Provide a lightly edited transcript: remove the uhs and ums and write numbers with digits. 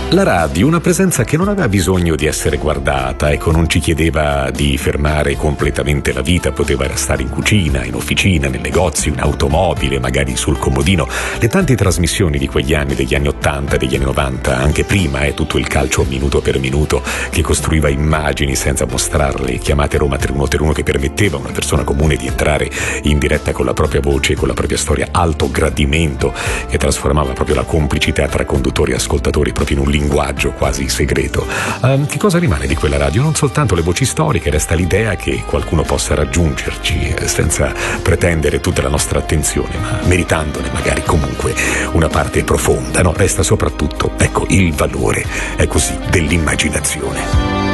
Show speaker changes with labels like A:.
A: La radio, una presenza che non aveva bisogno di essere guardata, non ci chiedeva di fermare completamente la vita, poteva restare in cucina, in officina, nel negozio, in automobile, magari sul comodino. Le tante trasmissioni di quegli anni, degli anni 80, degli anni 90, anche prima, tutto il calcio minuto per minuto, che costruiva immagini senza mostrarle, chiamate Roma 3131, che permetteva a una persona comune di entrare in diretta con la propria voce, con la propria storia, alto gradimento, che trasformava proprio la complicità tra conduttori e ascoltatori proprio in un linguaggio quasi segreto. Che cosa rimane di quella radio? Non soltanto le voci storiche, resta l'idea che qualcuno possa raggiungerci senza pretendere tutta la nostra attenzione, ma meritandone magari comunque una parte profonda, no? Resta soprattutto, ecco, il valore, è così, dell'immaginazione.